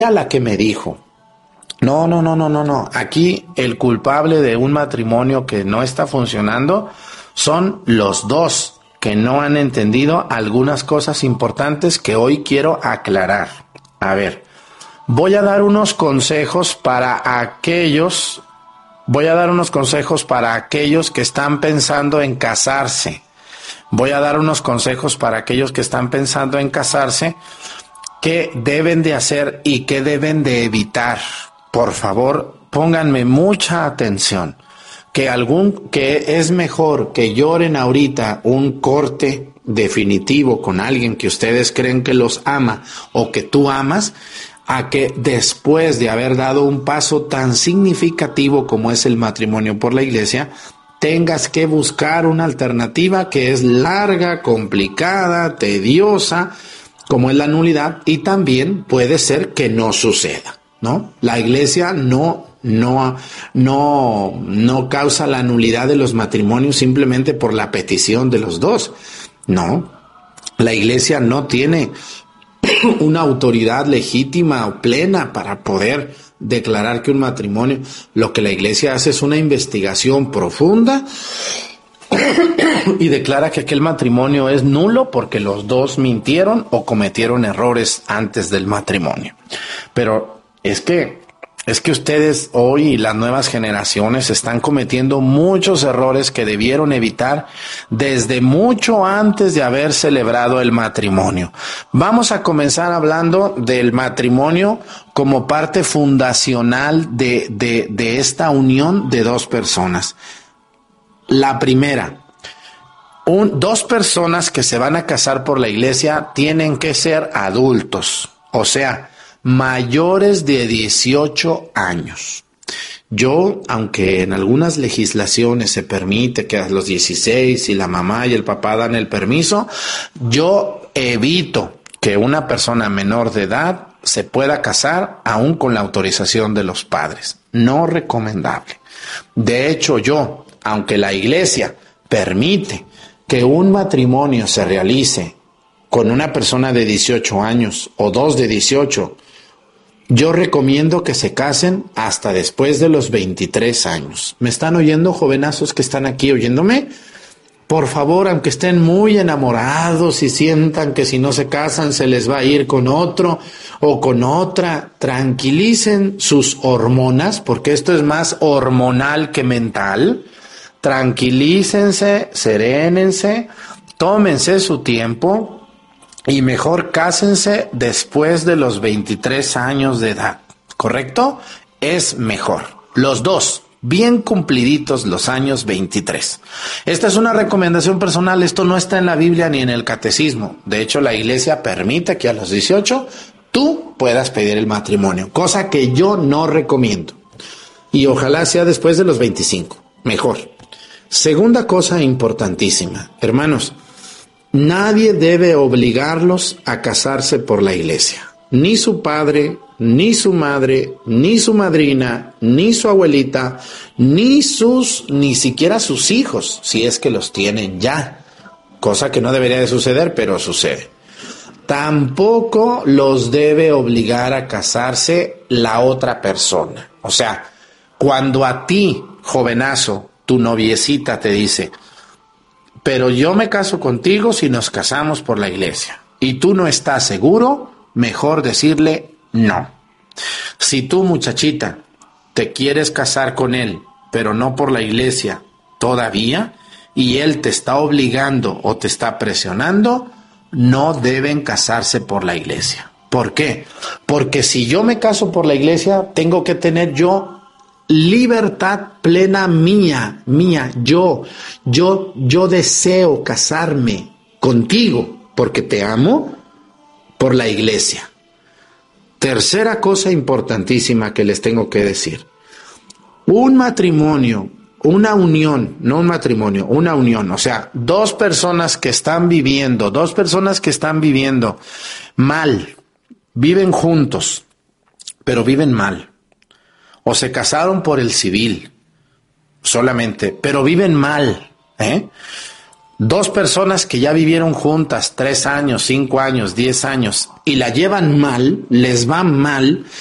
la que me dijo. No. Aquí el culpable de un matrimonio que no está funcionando son los dos que no han entendido algunas cosas importantes que hoy quiero aclarar. A ver, voy a dar unos consejos para aquellos que están pensando en casarse. Voy a dar unos consejos para aquellos que están pensando en casarse, qué deben de hacer y qué deben de evitar. Por favor, pónganme mucha atención. Que es mejor que lloren ahorita un corte definitivo con alguien que ustedes creen que los ama o que tú amas, a que después de haber dado un paso tan significativo como es el matrimonio por la iglesia, tengas que buscar una alternativa que es larga, complicada, tediosa, como es la nulidad, y también puede ser que no suceda, ¿no? La iglesia no causa la nulidad de los matrimonios simplemente por la petición de los dos. No, la iglesia no tiene una autoridad legítima o plena para poder declarar que un matrimonio, lo que la iglesia hace es una investigación profunda y declara que aquel matrimonio es nulo porque los dos mintieron o cometieron errores antes del matrimonio. Pero es que ustedes hoy, las nuevas generaciones, están cometiendo muchos errores que debieron evitar desde mucho antes de haber celebrado el matrimonio. Vamos a comenzar hablando del matrimonio como parte fundacional de esta unión de dos personas. La primera, dos personas que se van a casar por la iglesia tienen que ser adultos, o sea, mayores de 18 años. Yo, aunque en algunas legislaciones se permite que a los 16 si la mamá y el papá dan el permiso, yo evito que una persona menor de edad se pueda casar aún con la autorización de los padres. No recomendable. De hecho, yo, aunque la iglesia permite que un matrimonio se realice con una persona de 18 años o dos de 18, yo recomiendo que se casen hasta después de los 23 años. ¿Me están oyendo, jovenazos que están aquí oyéndome? Por favor, aunque estén muy enamorados y sientan que si no se casan se les va a ir con otro o con otra, tranquilicen sus hormonas, porque esto es más hormonal que mental. Tranquilícense, serénense, tómense su tiempo. Y mejor cásense después de los 23 años de edad, ¿correcto? Es mejor. Los dos, bien cumpliditos los años 23. Esta es una recomendación personal, esto no está en la Biblia ni en el catecismo. De hecho, la iglesia permite que a los 18 tú puedas pedir el matrimonio, cosa que yo no recomiendo. Y ojalá sea después de los 25, mejor. Segunda cosa importantísima, hermanos. Nadie debe obligarlos a casarse por la iglesia. Ni su padre, ni su madre, ni su madrina, ni su abuelita, ni siquiera sus hijos, si es que los tienen ya. Cosa que no debería de suceder, pero sucede. Tampoco los debe obligar a casarse la otra persona. O sea, cuando a ti, jovenazo, tu noviecita te dice: pero yo me caso contigo si nos casamos por la iglesia, y tú no estás seguro, mejor decirle no. Si tú, muchachita, te quieres casar con él, pero no por la iglesia todavía, y él te está obligando o te está presionando, no deben casarse por la iglesia. ¿Por qué? Porque si yo me caso por la iglesia, tengo que tener yo libertad plena mía, yo deseo casarme contigo porque te amo por la iglesia. Tercera cosa importantísima que les tengo que decir. Un matrimonio, una unión, no un matrimonio, una unión, o sea, dos personas que están viviendo mal, viven juntos, pero viven mal. O se casaron por el civil solamente, pero viven mal, Dos personas que ya vivieron juntas 3 años, 5 años, 10 años y la llevan mal, les va mal,